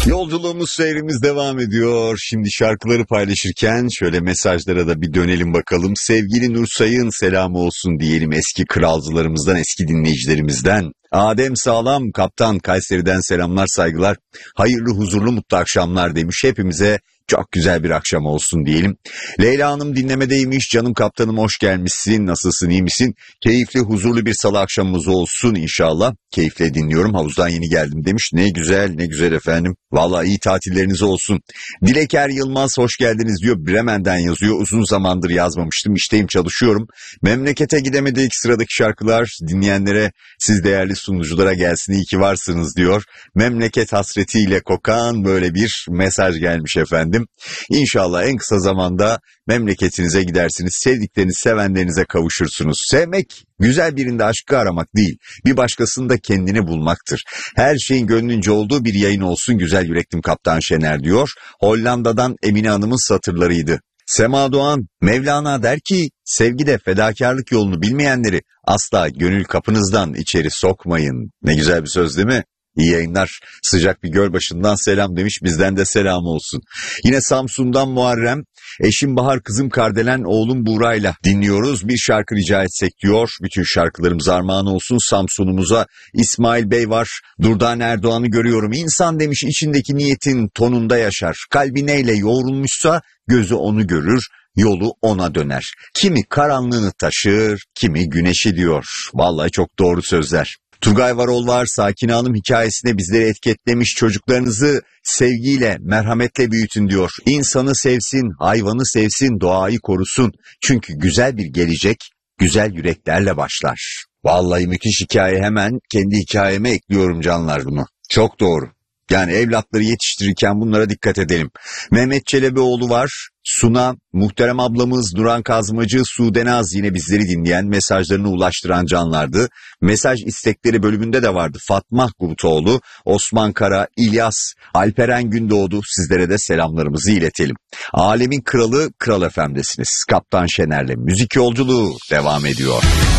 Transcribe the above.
Yolculuğumuz, seyrimiz devam ediyor. Şimdi şarkıları paylaşırken şöyle mesajlara da bir dönelim bakalım. Sevgili Nursay'ın selamı olsun diyelim eski kralcılarımızdan, eski dinleyicilerimizden. Adem Sağlam Kaptan Kayseri'den selamlar, saygılar. Hayırlı, huzurlu, mutlu akşamlar demiş. Hepimize çok güzel bir akşam olsun diyelim. Leyla Hanım dinlemedeymiş. Canım kaptanım, hoş gelmişsin. Nasılsın, iyi misin? Keyifli, huzurlu bir salı akşamımız olsun inşallah. Keyifle dinliyorum. Havuzdan yeni geldim demiş. Ne güzel, ne güzel efendim. Vallahi iyi tatilleriniz olsun. Dileker Yılmaz hoş geldiniz diyor. Bremen'den yazıyor. Uzun zamandır yazmamıştım. İşteyim, çalışıyorum. Memlekete gidemedik. Sıradaki şarkılar dinleyenlere, siz değerli sunuculara gelsin. İyi ki varsınız diyor. Memleket hasretiyle kokan böyle bir mesaj gelmiş efendim. İnşallah en kısa zamanda memleketinize gidersiniz. Sevdikleriniz, sevenlerinize kavuşursunuz. Sevmek, güzel birinde aşkı aramak değil, bir başkasında kendini bulmaktır. Her şeyin gönlünce olduğu bir yayın olsun güzel yüreklim Kaptan Şener diyor. Hollanda'dan Emine Hanım'ın satırlarıydı. Sema Doğan, Mevlana der ki, sevgide fedakarlık yolunu bilmeyenleri asla gönül kapınızdan içeri sokmayın. Ne güzel bir söz değil mi? İyi yayınlar. Sıcak bir Gölbaşı'ndan selam demiş. Bizden de selam olsun. Yine Samsun'dan Muharrem. Eşim Bahar, kızım Kardelen, oğlum Buğra'yla dinliyoruz. Bir şarkı rica etsek diyor. Bütün şarkılarımız armağan olsun Samsun'umuza. İsmail Bey var. Durdan Erdoğan'ı görüyorum. İnsan demiş içindeki niyetin tonunda yaşar. Kalbi neyle yoğrulmuşsa gözü onu görür. Yolu ona döner. Kimi karanlığını taşır, kimi güneşi diyor. Vallahi çok doğru sözler. Turgay Varol var, Sakine Hanım hikayesine bizleri etiketlemiş. Çocuklarınızı sevgiyle, merhametle büyütün diyor. İnsanı sevsin, hayvanı sevsin, doğayı korusun. Çünkü güzel bir gelecek güzel yüreklerle başlar. Vallahi müthiş hikaye, hemen kendi hikayeme ekliyorum canlar bunu. Çok doğru. Yani evlatları yetiştirirken bunlara dikkat edelim. Mehmet Çelebioğlu var. Suna, muhterem ablamız Nuran Kazmacı, Sudenaz yine bizleri dinleyen, mesajlarını ulaştıran canlardı. Mesaj istekleri bölümünde de vardı. Fatma Gurutoğlu, Osman Kara, İlyas, Alperen Gündoğdu, sizlere de selamlarımızı iletelim. Alemin kralı, Kral FM'desiniz. Kaptan Şener'le müzik yolculuğu devam ediyor.